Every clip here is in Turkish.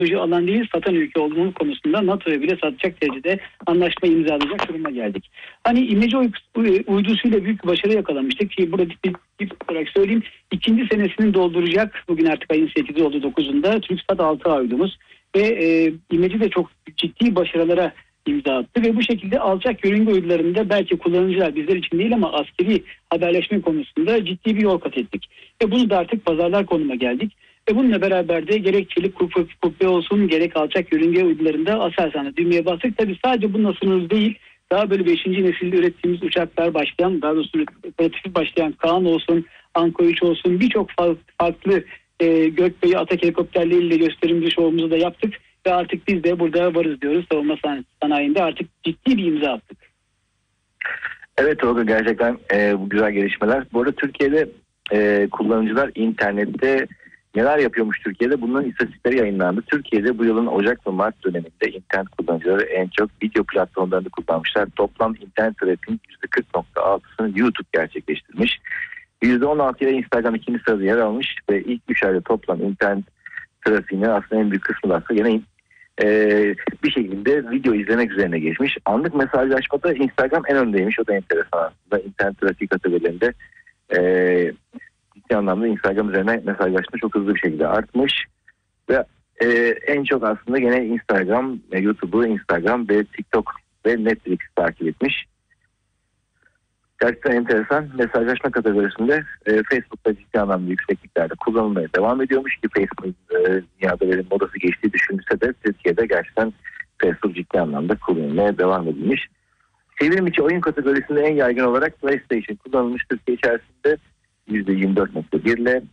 teknoloji alan değil satan ülke olduğumuz konusunda NATO'ya bile satacak derecede anlaşma imzalayacak duruma geldik. Hani imece uydusuyla büyük bir başarı yakalamıştık ki burada bir olarak söyleyeyim, ikinci senesini dolduracak. Bugün artık ayın 8'i oldu, 9'unda TürkSat 6A uydumuz ve imeci de çok ciddi başarılara imza attı ve bu şekilde alçak yörünge uydularında belki kullanıcılar bizler için değil ama askeri haberleşme konusunda ciddi bir yol kat ettik. Ve bunu da artık pazarlar konuma geldik. Ve bununla beraber de gerek çelik kubbe olsun gerek alçak yörünge uydularında Aselsan'da düğmeye bastık. Tabii sadece bununla sınırlı değil. Daha böyle 5. nesilde ürettiğimiz uçaklar başlayan, daha doğrusu operatifi başlayan Kaan olsun, Anko 3 olsun, birçok farklı Gökbey'i atak helikopterleriyle gösterimci şovumuzu da yaptık. Ve artık biz de burada varız diyoruz. Savunma sanayinde artık ciddi bir imza attık. Evet Tolga, gerçekten bu güzel gelişmeler. Bu arada Türkiye'de kullanıcılar internette neler yapıyormuş Türkiye'de? Bunların istatistikleri yayınlandı. Türkiye'de bu yılın Ocak ve Mart döneminde internet kullanıcıları en çok video platformlarını kullanmışlar. Toplam internet trafiğinin %40.6'sını YouTube gerçekleştirmiş. %16 ile Instagram ikinci sırada yer almış ve ilk 3 ayda toplam internet trafiğinin aslında en büyük kısmı da aslında yine bir şekilde video izlemek üzerine geçmiş. Anlık mesajlaşmada Instagram en öndeymiş. O da enteresan aslında. İnternet trafiği kategorilerinde ciddi anlamda Instagram üzerine mesajlaşma çok hızlı bir şekilde artmış. Ve en çok aslında gene Instagram, YouTube'u, Instagram ve TikTok ve Netflix takip etmiş. Gerçekten enteresan. Mesajlaşma kategorisinde Facebook'ta ciddi anlamda yüksekliklerde kullanılmaya devam ediyormuş ki Facebook dünyada verim modası geçtiği düşünülse de Türkiye'de gerçekten Facebook ciddi anlamda kullanılmaya devam edilmiş. Çevrim içi oyun kategorisinde en yaygın olarak PlayStation kullanılmış Türkiye içerisinde %24.1 ile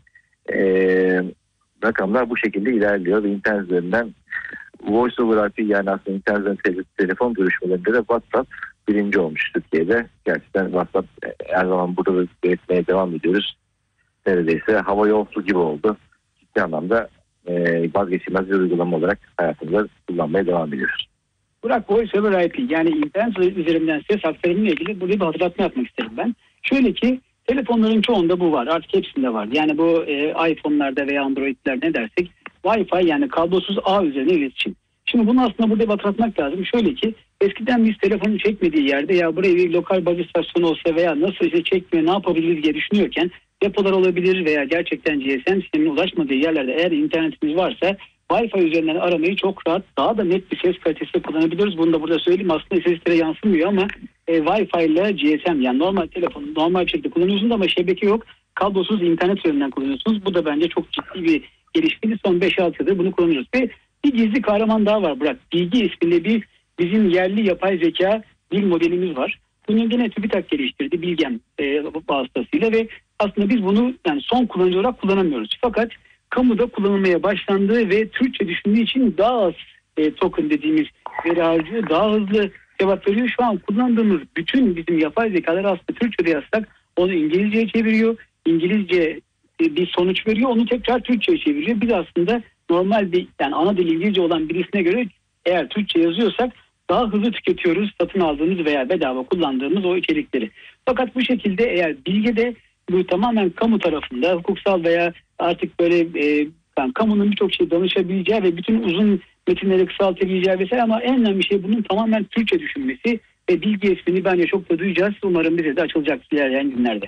rakamlar bu şekilde ilerliyor ve internet üzerinden Voice over IP, yani aslında internet üzerinden telefon görüşmelerinde de WhatsApp birinci olmuş Türkiye'de. Gerçekten WhatsApp her zaman burada da üretmeye devam ediyoruz. Neredeyse hava yolcu gibi oldu. Ciddi anlamda vazgeçilmez bir uygulama olarak hayatımızda kullanmaya devam ediyoruz. Burak, Voice over IP yani internet üzerinden ses aktarımıyla ilgili burada bir hatırlatma yapmak isterim ben. Şöyle ki telefonların çoğunda bu var. Artık hepsinde var. Yani bu iPhone'larda veya Android'ler ne dersek Wi-Fi yani kablosuz ağ üzerine iletişim. Şimdi bunu aslında burada hatırlatmak lazım. Şöyle ki eskiden biz telefonu çekmediği yerde ya buraya bir lokal baz istasyonu olsa veya nasıl işte çekmiyor ne yapabiliriz diye düşünüyorken depolar olabilir veya gerçekten GSM sistemine ulaşmadığı yerlerde eğer internetimiz varsa Wi-Fi üzerinden aramayı çok rahat, daha da net bir ses kalitesi kullanabiliyoruz. Bunu da burada söyleyeyim. Aslında seslere yansımıyor ama Wi-Fi ile GSM yani normal telefonu normal bir şekilde kullanıyorsunuz ama şebeke yok. Kablosuz internet üzerinden kullanıyorsunuz. Bu da bence çok ciddi bir gelişme. Son 5-6 yıldır bunu kullanıyoruz. Ve bir gizli kahraman daha var Burak. Bilgi isminde bizim yerli yapay zeka dil modelimiz var. Bunu yine TÜBİTAK geliştirdi Bilgem vasıtasıyla ve aslında biz bunu yani son kullanıcı olarak kullanamıyoruz. Fakat kamuda kullanılmaya başlandığı ve Türkçe düşündüğü için daha az token dediğimiz veri harcıyor. Daha hızlı cevap veriyor. Şu an kullandığımız bütün bizim yapay zekalar aslında Türkçe'de yazsak onu İngilizce'ye çeviriyor. İngilizce bir sonuç veriyor. Onu tekrar Türkçe'ye çeviriyor. Biz aslında normal bir yani ana dil İngilizce olan birisine göre eğer Türkçe yazıyorsak daha hızlı tüketiyoruz satın aldığımız veya bedava kullandığımız o içerikleri. Fakat bu şekilde eğer bilgide bu tamamen kamu tarafında hukuksal veya artık böyle yani kamunun birçok şey danışabileceği ve bütün uzun metinleri kısaltabileceği vesaire ama en önemli şey bunun tamamen Türkçe düşünmesi ve bilgi ismini bence çok da duyacağız. Umarım bize de açılacak ilerleyen günlerde.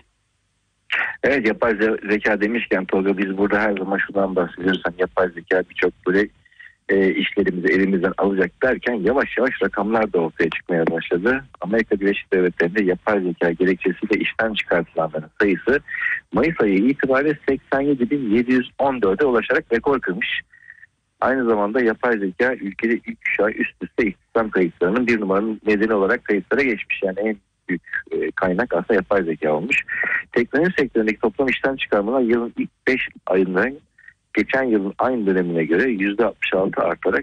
Evet, yapay zeka demişken Tolga, biz burada her zaman şundan bahsediyoruz. Hani yapay zeka birçok böyle işlerimizi elimizden alacak derken yavaş yavaş rakamlar da ortaya çıkmaya başladı. Amerika Birleşik Devletleri'nde yapay zeka gerekçesiyle işten çıkartılanların sayısı Mayıs ayı itibariyle 87.714'e ulaşarak rekor kırmış. Aynı zamanda yapay zeka ülkede 3 ay üst üste istihdam kayıtlarının bir numaranın nedeni olarak kayıtlara geçmiş. Yani en büyük kaynak aslında yapay zeka olmuş. Teknoloji sektöründeki toplam işten çıkarmalar yılın ilk 5 ayında geçen yılın aynı dönemine göre %66 artarak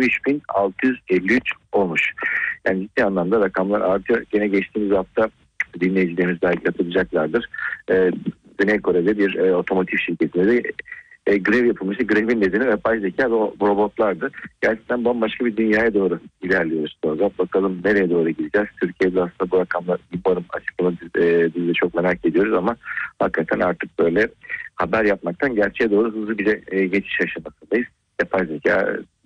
123.653 olmuş. Yani ciddi anlamda rakamlar artıyor. Gene geçtiğimiz hafta dinleyicilerimiz belki hatırlayacaklardır. Güney Kore'de bir otomotiv şirketinde de grev yapılmıştı. Grevin nedeni yapay zeka ve robotlardı. Gerçekten bambaşka bir dünyaya doğru ilerliyoruz. Bakalım nereye doğru gideceğiz. Türkiye'de aslında bu rakamlar umarım açıklanır. Biz de çok merak ediyoruz ama hakikaten artık böyle haber yapmaktan gerçeğe doğru hızlı bir geçiş aşamasındayız. yapay zeka